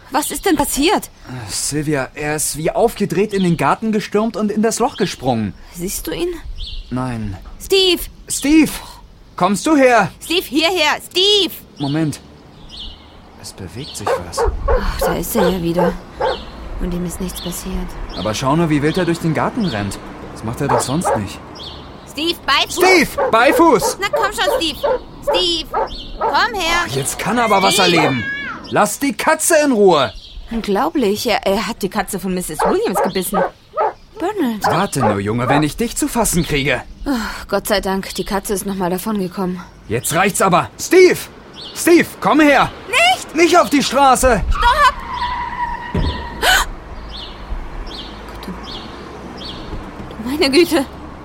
Was ist denn passiert? Sylvia, er ist wie aufgedreht in den Garten gestürmt und in das Loch gesprungen. Siehst du ihn? Nein. Steve! Steve! Kommst du her? Steve, hierher! Steve! Moment. Es bewegt sich was. Ach, da ist er ja wieder. Und ihm ist nichts passiert. Aber schau nur, wie wild er durch den Garten rennt. Das macht er doch sonst nicht. Steve, Beifuß! Steve! Beifuß! Na komm schon, Steve! Steve! Komm her! Jetzt kann er aber was erleben. Lass die Katze in Ruhe. Unglaublich, er hat die Katze von Mrs. Williams gebissen. Bernard. Warte nur, Junge, wenn ich dich zu fassen kriege. Oh, Gott sei Dank, die Katze ist nochmal davongekommen. Jetzt reicht's aber. Steve! Steve, komm her! Nicht! Nicht auf die Straße! Stopp! Meine Güte.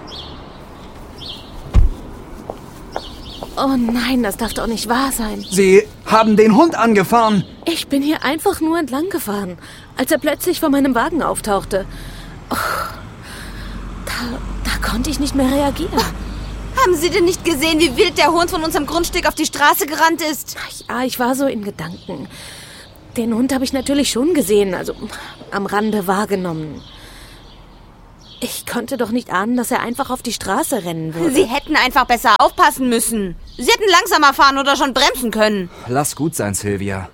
Oh nein, das darf doch nicht wahr sein. Sie haben den Hund angefahren. Ich bin hier einfach nur entlang gefahren, als er plötzlich vor meinem Wagen auftauchte. Oh, da konnte ich nicht mehr reagieren. Haben Sie denn nicht gesehen, wie wild der Hund von unserem Grundstück auf die Straße gerannt ist? Ja, ich war so in Gedanken. Den Hund habe ich natürlich schon gesehen, also am Rande wahrgenommen. Ich konnte doch nicht ahnen, dass er einfach auf die Straße rennen würde. Sie hätten einfach besser aufpassen müssen. Sie hätten langsamer fahren oder schon bremsen können. Lass gut sein, Sylvia.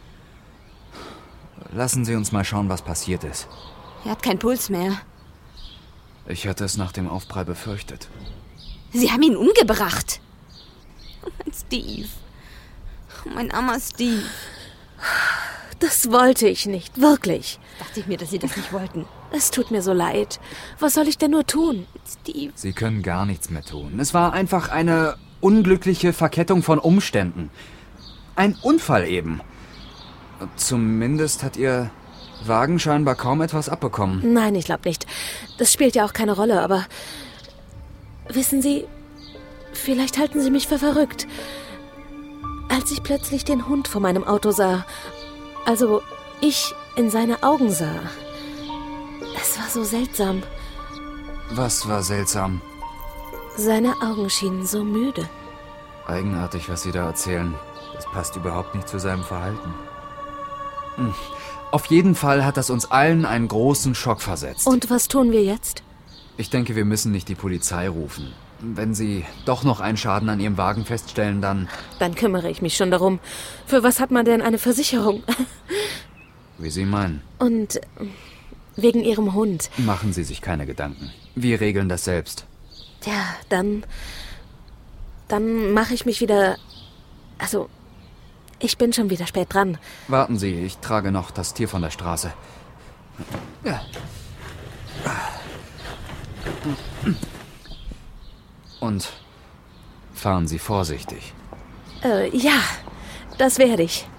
Lassen Sie uns mal schauen, was passiert ist. Er hat keinen Puls mehr. Ich hatte es nach dem Aufprall befürchtet. Sie haben ihn umgebracht. Oh, mein Steve. Oh, mein armer Steve. Das wollte ich nicht, wirklich. Dachte ich mir, dass Sie das nicht wollten. Es tut mir so leid. Was soll ich denn nur tun? Steve. Sie können gar nichts mehr tun. Es war einfach eine unglückliche Verkettung von Umständen. Ein Unfall eben. Zumindest hat Ihr Wagen scheinbar kaum etwas abbekommen. Nein, ich glaube nicht. Das spielt ja auch keine Rolle, aber... Wissen Sie, vielleicht halten Sie mich für verrückt. Als ich plötzlich den Hund vor meinem Auto sah, also ich in seine Augen sah, es war so seltsam. Was war seltsam? Seine Augen schienen so müde. Eigenartig, was Sie da erzählen. Das passt überhaupt nicht zu seinem Verhalten. Auf jeden Fall hat das uns allen einen großen Schock versetzt. Und was tun wir jetzt? Ich denke, wir müssen nicht die Polizei rufen. Wenn Sie doch noch einen Schaden an Ihrem Wagen feststellen, dann... Dann kümmere ich mich schon darum. Für was hat man denn eine Versicherung? Wie Sie meinen. Und wegen Ihrem Hund. Machen Sie sich keine Gedanken. Wir regeln das selbst. Ja, dann mache ich mich wieder... Also, ich bin schon wieder spät dran. Warten Sie, ich trage noch das Tier von der Straße. Ja. Und fahren Sie vorsichtig. Ja, das werde ich.